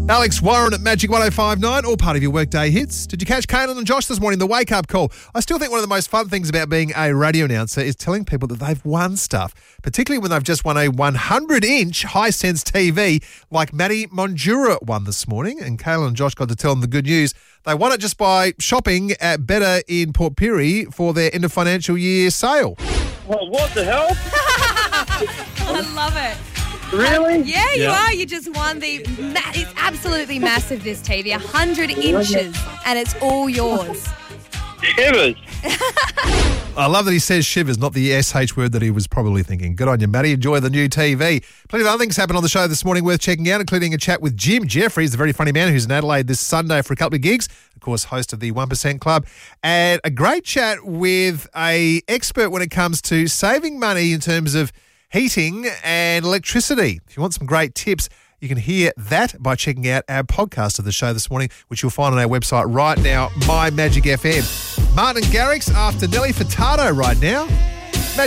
Alex Warren at Magic 105.9, all part of your workday hits. Did you catch Kaylin and Josh this morning, the wake-up call? I still think one of the most fun things about being a radio announcer is telling people that they've won stuff, particularly when they've just won a 100-inch Hisense TV like Maddie Monjura won this morning, and Kaylin and Josh got to tell them the good news. They won it just by shopping at Better in Port Pirie for their end of financial year sale. Well, what the hell? I love it. Really? Yeah, you are. You just won it's absolutely massive, this TV. 100 inches, and it's all yours. Shivers. I love that he says shivers, not the SH word that he was probably thinking. Good on you, Matty. Enjoy the new TV. Plenty of other things happened on the show this morning worth checking out, including a chat with Jim Jeffries, the very funny man who's in Adelaide this Sunday for a couple of gigs, of course, host of the 1% Club, and a great chat with an expert when it comes to saving money in terms of heating and electricity. If you want some great tips, you can hear that by checking out our podcast of the show this morning, which you'll find on our website right now, My Magic FM. Martin Garrix after Nelly Furtado right now.